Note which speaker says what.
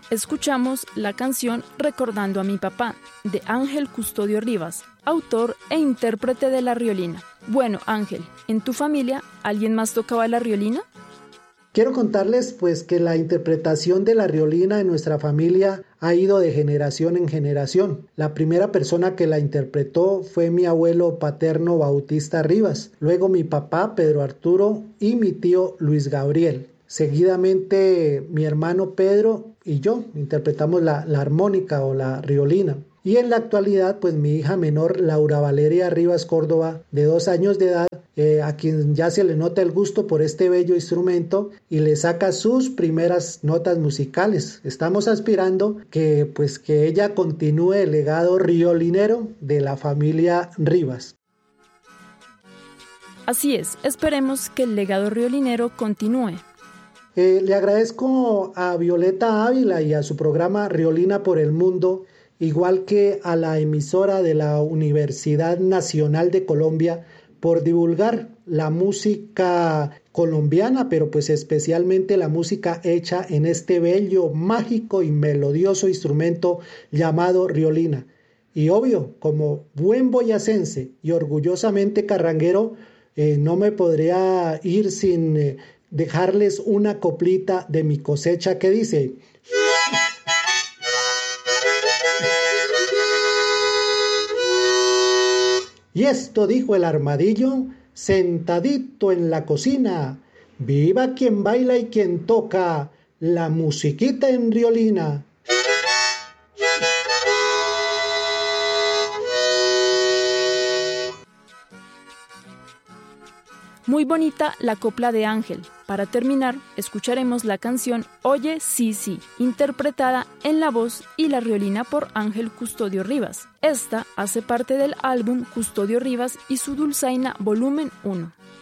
Speaker 1: escuchamos la canción Recordando a mi papá, de Ángel Custodio Rivas, autor e intérprete de la riolina. Bueno, Ángel, ¿en tu familia alguien más tocaba la riolina?
Speaker 2: Quiero contarles pues que la interpretación de la riolina en nuestra familia ha ido de generación en generación. La primera persona que la interpretó fue mi abuelo paterno Bautista Rivas, luego mi papá Pedro Arturo y mi tío Luis Gabriel. Seguidamente mi hermano Pedro y yo interpretamos la armónica o la riolina. Y en la actualidad pues mi hija menor Laura Valeria Rivas Córdoba, de 2 años de edad, a quien ya se le nota el gusto por este bello instrumento y le saca sus primeras notas musicales. Estamos aspirando que ella continúe el legado riolinero de la familia Rivas.
Speaker 1: Así es, esperemos que el legado riolinero continúe.
Speaker 2: Le agradezco a Violeta Ávila y a su programa Riolina por el Mundo, igual que a la emisora de la Universidad Nacional de Colombia, por divulgar la música colombiana, pero pues especialmente la música hecha en este bello, mágico y melodioso instrumento llamado riolina. Y obvio, como buen boyacense y orgullosamente carranguero, no me podría ir sin dejarles una coplita de mi cosecha que dice: y esto dijo el armadillo, sentadito en la cocina: viva quien baila y quien toca la musiquita en riolina.
Speaker 1: Muy bonita la copla de Ángel. Para terminar, escucharemos la canción Oye, sí, sí, interpretada en la voz y la riolina por Ángel Custodio Rivas. Esta hace parte del álbum Custodio Rivas y su Dulzaina Volumen 1.